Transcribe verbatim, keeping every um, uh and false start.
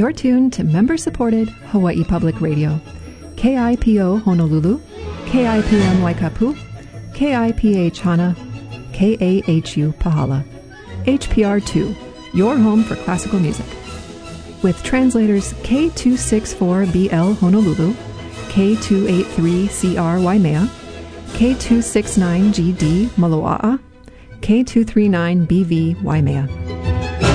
You're tuned to member-supported Hawaii Public Radio. K I P O Honolulu, K I P M Waikapu, K I P H Hana, K A H U Pahala. H P R two, your home for classical music. With translators K two sixty-four B L Honolulu, K two eighty-three C R Waimea, K two sixty-nine G D Moloa'a, K two thirty-nine B V Waimea.